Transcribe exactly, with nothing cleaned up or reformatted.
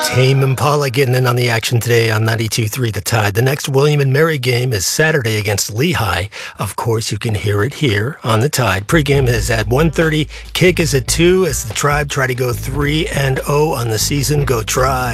Tame Impala getting in on the action today on ninety-two point three The Tide. The next William and Mary game is Saturday against Lehigh. Of course, you can hear it here on The Tide. Pre-game is at one thirty. Kick is at two as the Tribe try to go three and oh on the season. Go Tribe.